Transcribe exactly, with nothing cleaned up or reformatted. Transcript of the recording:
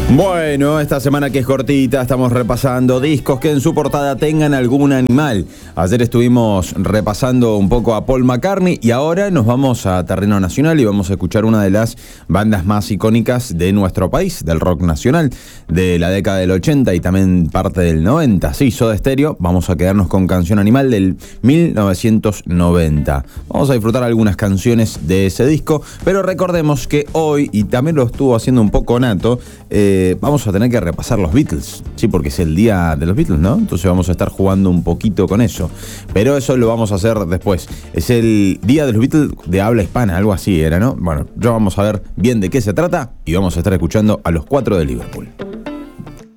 Bueno, esta semana que es cortita estamos repasando discos que en su portada tengan algún animal. Ayer estuvimos repasando un poco a Paul McCartney y ahora nos vamos a terreno nacional y vamos a escuchar una de las bandas más icónicas de nuestro país, del rock nacional, de la década del ochenta y también parte del noventa. Sí, Soda Stereo. Vamos a quedarnos con Canción Animal del mil novecientos noventa. Vamos a disfrutar algunas canciones de ese disco, pero recordemos que hoy, y también lo estuvo haciendo un poco Nato, eh, vamos a tener que repasar los Beatles, sí, porque es el día de los Beatles, ¿no? Entonces vamos a estar jugando un poquito con eso, pero eso lo vamos a hacer después. Es el día de los Beatles de habla hispana, algo así era, ¿no? Bueno, ya vamos a ver bien de qué se trata y vamos a estar escuchando a los cuatro de Liverpool.